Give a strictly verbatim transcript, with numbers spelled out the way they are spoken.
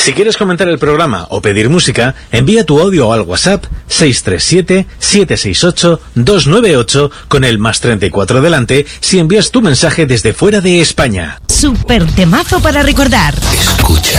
Si quieres comentar el programa o pedir música, envía tu audio al WhatsApp seis tres siete, siete seis ocho, dos nueve ocho con el más treinta y cuatro delante si envías tu mensaje desde fuera de España. Super temazo para recordar. Escucha.